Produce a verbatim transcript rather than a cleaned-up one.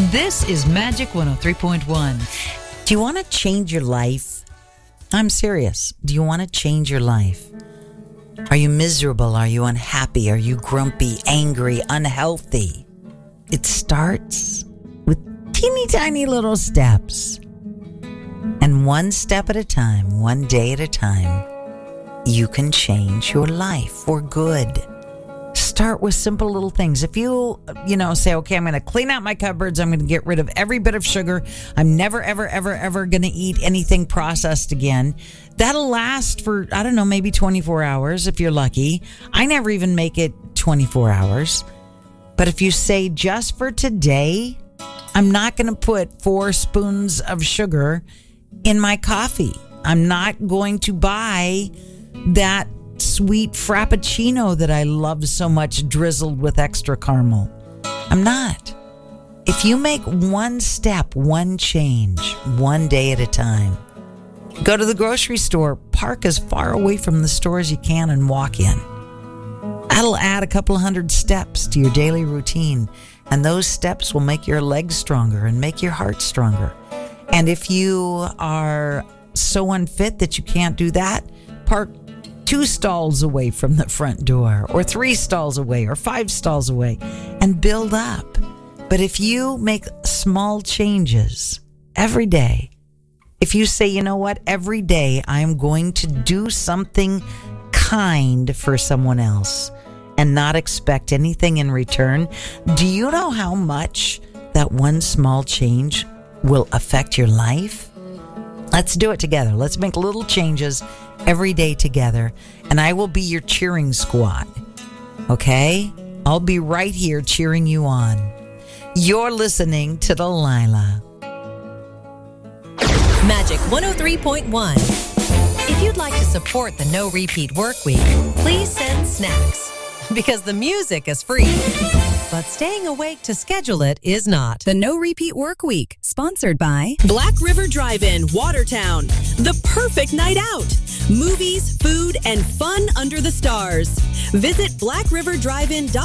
This is Magic one oh three point one. Do you want to change your life? I'm serious. Do you want to change your life? Are you miserable? Are you unhappy? Are you grumpy, angry, unhealthy? It starts with teeny tiny little steps. And one step at a time, one day at a time, you can change your life for good. Start with simple little things. If you, you know, say, okay, I'm going to clean out my cupboards. I'm going to get rid of every bit of sugar. I'm never, ever, ever, ever going to eat anything processed again. That'll last for, I don't know, maybe twenty-four hours if you're lucky. I never even make it twenty-four hours. But if you say, just for today, I'm not going to put four spoons of sugar in my coffee. I'm not going to buy that sweet frappuccino that I love so much drizzled with extra caramel. I'm not. If you make one step, one change, one day at a time, go to the grocery store, park as far away from the store as you can and walk in. That'll add a couple of hundred steps to your daily routine, and those steps will make your legs stronger and make your heart stronger. And if you are so unfit that you can't do that, park two stalls away from the front door, or three stalls away, or five stalls away, and build up. But if you make small changes every day, if you say, you know what, every day I'm going to do something kind for someone else and not expect anything in return, do you know how much that one small change will affect your life? Let's do it together. Let's make little changes every day together, and I will be your cheering squad. Okay? I'll be right here cheering you on. You're listening to Delilah. Magic one oh three point one. If you'd like to support the No Repeat Work Week, please send snacks, because the music is free, but staying awake to schedule it is not. The No Repeat Work Week, sponsored by Black River Drive-In, Watertown. The perfect night out. Movies, food, and fun under the stars. Visit black river drive in dot com.